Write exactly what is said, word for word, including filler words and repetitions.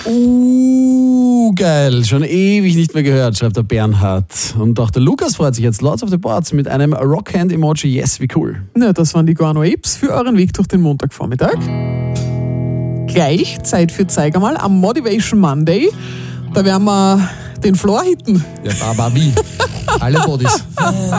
Uh, geil. Schon ewig nicht mehr gehört, schreibt der Bernhard. Und auch der Lukas freut sich jetzt. Lots of the Boards mit einem Rockhand-Emoji. Yes, wie cool. Ja, das waren die Guano Apes für euren Weg durch den Montagvormittag. Gleich Zeit für Zeig einmal am Motivation Monday. Da werden wir den Floor hitten. Ja, aber wie? Alle Bodies.